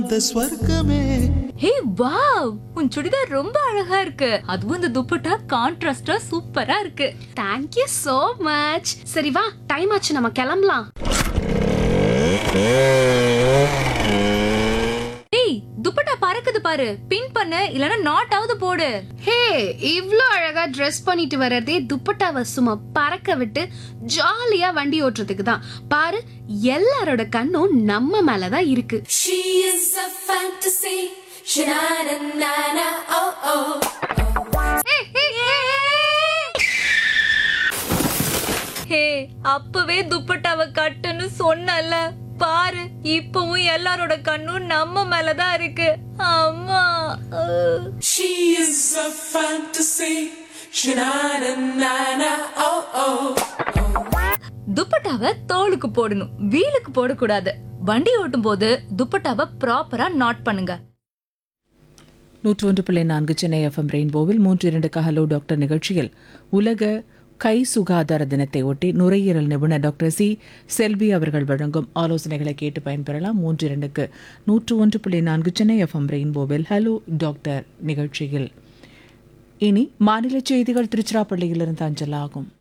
இந்த ஸ்வர்க்கமே. Hey wow, உன் சுடிதார் ரொம்ப அழகா இருக்கு. அதுவும் இந்த துப்பட்டா கான்ட்ராஸ்டா சூப்பரா இருக்கு. Thank you so much. சரி வா, டைம் ஆச்சு, நம்ம கிளம்பலாம். ஏய், துப்பட்டா பறக்குது பாரு. பின் பண்ணு, இல்லனா நாட் ஆவது போடு. ஹே, இவ்ளோ அழகா Dress பண்ணிட்டு வர்றதே துப்பட்டாவை சும்மா பறக்க விட்டு ஜாலியா வண்டி ஓட்டுறதுக்கு தான். பாரு, எல்லாரோட கண்ணும் நம்ம மேலதான் இருக்கு. She is a fantasy. Sha-na-na-na-na, oh oh. ஹே, அப்பவே துப்பட்டாவை கட்டுன்னு சொன்னல. பாரு, இப்பவும் எல்லாரோட கண்ணும் நம்ம மேலதான் இருக்கு. அம்மா She is a fantasy. Sha-na-na-na-na, oh oh. துப்பட்டாவை தோலுக்கு போடணும், வீலுக்கு போடக்கூடாது. வண்டி ஓட்டும் போது துப்பட்டாவை ப்ராப்பரா நாட் பண்ணுங்க. 101.4 சென்னை FM ரெயின்போவில் 3-2 ஹலோ டாக்டர் நிகழ்ச்சியில் உலக கை சுகாதார தினத்தை ஒட்டி நுரையீரல் நிபுணர் டாக்டர் சி செல்வி அவர்கள் வழங்கும் ஆலோசனைகளை கேட்டு பயன்பெறலாம். 3-2 101.4 சென்னை FM ரெயின்போவில் ஹலோ டாக்டர் நிகழ்ச்சியில் இனி மாநில செய்திகள் திருச்சிராப்பள்ளியிலிருந்து அஞ்சலாகும்.